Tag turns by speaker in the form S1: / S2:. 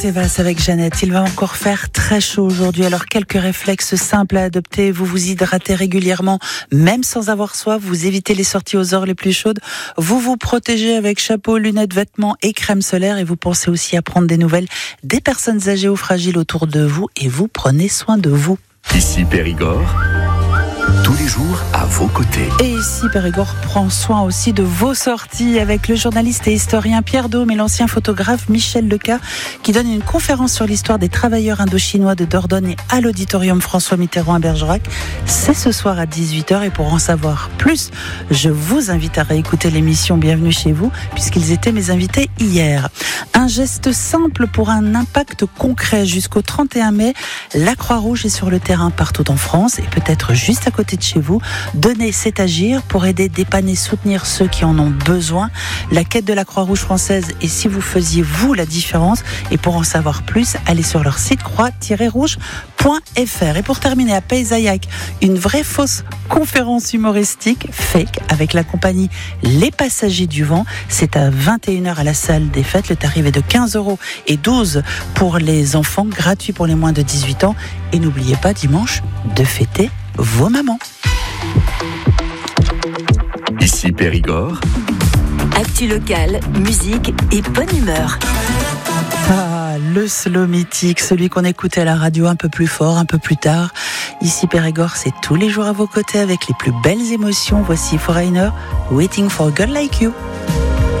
S1: Sévas avec Jeannette, il va encore faire très chaud aujourd'hui, alors quelques réflexes simples à adopter. Vous vous hydratez régulièrement, même sans avoir soif, vous évitez les sorties aux heures les plus chaudes, vous vous protégez avec chapeau, lunettes, vêtements et crème solaire, et vous pensez aussi à prendre des nouvelles des personnes âgées ou fragiles autour de vous, et vous prenez soin de vous.
S2: Ici Périgord, tous les jours à vos côtés.
S1: Et ici, Périgord prend soin aussi de vos sorties avec le journaliste et historien Pierre Daume et l'ancien photographe Michel Leca qui donne une conférence sur l'histoire des travailleurs indo-chinois de Dordogne à l'auditorium François Mitterrand à Bergerac. C'est ce soir à 18h, et pour en savoir plus, je vous invite à réécouter l'émission Bienvenue chez vous puisqu'ils étaient mes invités hier. Un geste simple pour un impact concret. Jusqu'au 31 mai, la Croix-Rouge est sur le terrain partout en France et peut-être juste à côté de chez vous. Donner, c'est agir pour aider, dépanner, soutenir ceux qui en ont besoin. La quête de la Croix-Rouge française, et si vous faisiez vous la différence, et pour en savoir plus, allez sur leur site croix-rouge.fr. Et pour terminer, à Paysayac, une vraie fausse conférence humoristique fake avec la compagnie Les Passagers du Vent. C'est à 21h à la salle des fêtes. Le tarif est de 15 € et 12 pour les enfants, gratuit pour les moins de 18 ans. Et n'oubliez pas dimanche de fêter vos mamans.
S2: Ici Périgord.
S3: Actu locale, musique et bonne humeur.
S1: Ah, le slow mythique, celui qu'on écoutait à la radio un peu plus fort, un peu plus tard. Ici Périgord, c'est tous les jours à vos côtés avec les plus belles émotions. Voici Foreigner, Waiting for a Girl Like You.